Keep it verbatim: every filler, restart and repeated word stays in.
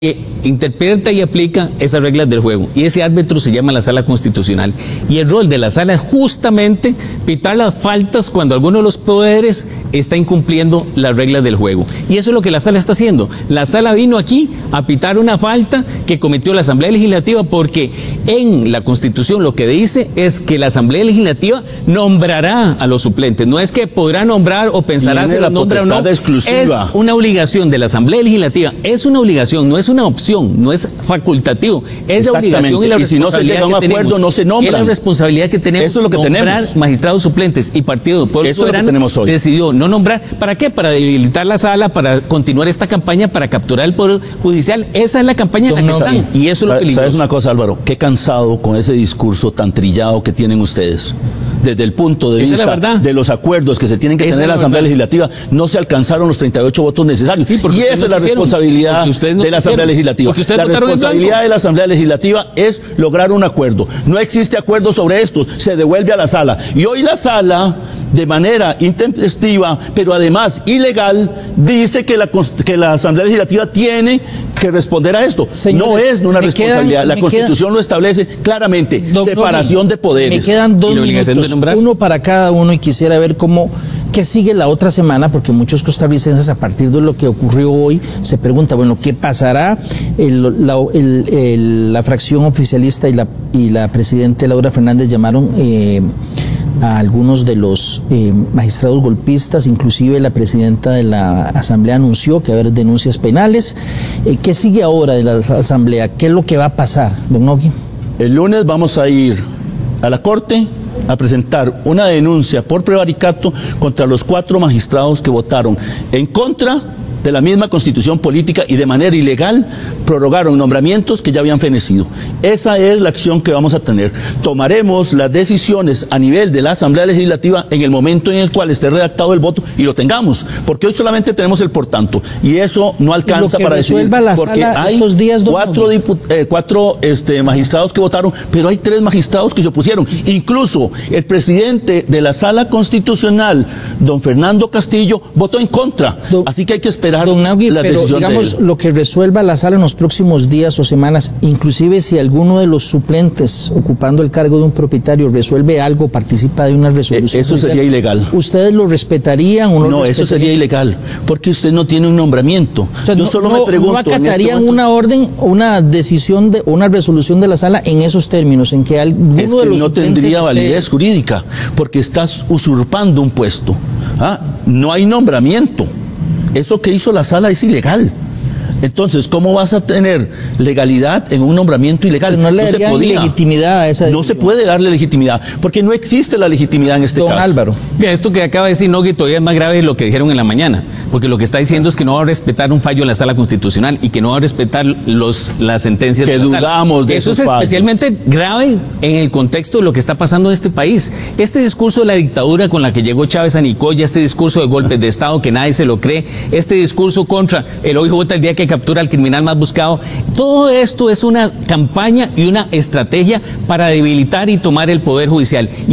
que interpreta y aplica esas reglas del juego, y ese árbitro se llama la Sala Constitucional, y el rol de la Sala es justamente pitar las faltas cuando alguno de los poderes está incumpliendo las reglas del juego, y eso es lo que la Sala está haciendo. La Sala vino aquí a pitar una falta que cometió la Asamblea Legislativa, porque en la Constitución lo que dice es que la Asamblea Legislativa nombrará a los suplentes, no es que podrá nombrar o pensará si los nombra o no, exclusiva. Es una obligación de la Asamblea Legislativa, es una obligación, no es una opción, no es facultativo, es la obligación y la responsabilidad. Y si no se llega a un acuerdo, no se nombran. Es la responsabilidad que tenemos. Eso es lo que nombrar tenemos. Magistrados suplentes, y Partido del Pueblo Soberano decidió no nombrar. ¿Para qué? Para debilitar la Sala, para continuar esta campaña, para capturar el Poder Judicial. Esa es la campaña en la que están, y eso es lo peligroso. ¿Sabes una cosa, Álvaro? Qué cansado con ese discurso tan trillado que tienen ustedes. Desde el punto de vista de los acuerdos que se tienen que tener en la Asamblea Legislativa, no se alcanzaron los treinta y ocho votos necesarios. Sí, y esa es la responsabilidad no de la Asamblea Legislativa. La responsabilidad de la Asamblea Legislativa es lograr un acuerdo. No existe acuerdo sobre esto, se devuelve a la Sala. Y hoy la Sala, de manera intempestiva, pero además ilegal, dice que la, que la Asamblea Legislativa tiene que responder a esto. Señores, no es una responsabilidad. Quedan, la Constitución quedan, lo establece claramente. Don, separación de poderes. Me quedan dos minutos, uno para cada uno, y quisiera ver cómo qué sigue la otra semana, porque muchos costarricenses, a partir de lo que ocurrió hoy, se preguntan, bueno, ¿qué pasará? El, la, el, el, la fracción oficialista y la, y la presidenta Laura Fernández llamaron eh, a algunos de los eh, magistrados golpistas, inclusive la presidenta de la Asamblea anunció que va a haber denuncias penales. Eh, ¿Qué sigue ahora de la Asamblea? ¿Qué es lo que va a pasar, don Nogui? El lunes vamos a ir a la Corte a presentar una denuncia por prevaricato contra los cuatro magistrados que votaron en contra de la misma Constitución política y de manera ilegal prorrogaron nombramientos que ya habían fenecido. Esa es la acción que vamos a tener. Tomaremos las decisiones a nivel de la Asamblea Legislativa en el momento en el cual esté redactado el voto y lo tengamos, porque hoy solamente tenemos el por tanto, y eso no alcanza para decidir, porque hay estos días, cuatro, eh, cuatro este, magistrados que votaron, pero hay tres magistrados que se opusieron. Incluso el presidente de la Sala Constitucional, don Fernando Castillo, votó en contra. Do Así que hay que esperar. Don Nogui, pero digamos lo que resuelva la Sala en los próximos días o semanas, inclusive si alguno de los suplentes ocupando el cargo de un propietario resuelve algo, participa de una resolución. Eso sería ilegal. ¿Ustedes lo respetarían o no? No, eso sería ilegal, porque usted no tiene un nombramiento. O sea, Yo no, solo no, me pregunto. ¿No acatarían en este una orden, una decisión, de una resolución de la Sala en esos términos, en que alguno es que de los no suplentes tendría esté... validez jurídica, porque estás usurpando un puesto? ¿Ah? No hay nombramiento. Eso que hizo la Sala es ilegal. Entonces, ¿cómo vas a tener legalidad en un nombramiento ilegal? No le darían legitimidad a esa decisión. No se puede darle legitimidad, porque no existe la legitimidad en este Don caso. Álvaro. Mira, esto que acaba de decir Nogui todavía es más grave de lo que dijeron en la mañana, porque lo que está diciendo es que no va a respetar un fallo de la Sala Constitucional y que no va a respetar los, las sentencias que de la dudamos Sala. de Eso esos es fallos. especialmente grave en el contexto de lo que está pasando en este país. Este discurso de la dictadura con la que llegó Chávez a Nicoya, este discurso de golpes de Estado que nadie se lo cree, este discurso contra el O I J el día que captura al criminal más buscado, todo esto es una campaña y una estrategia para debilitar y tomar el Poder Judicial.